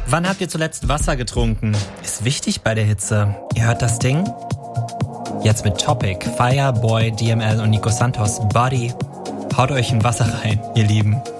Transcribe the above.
Wann habt ihr zuletzt Wasser getrunken? Ist wichtig bei der Hitze. Ihr hört das Ding? Jetzt mit Topic, Fireboy, DML und Nico Santos, Buddy. Haut euch ein Wasser rein, ihr Lieben.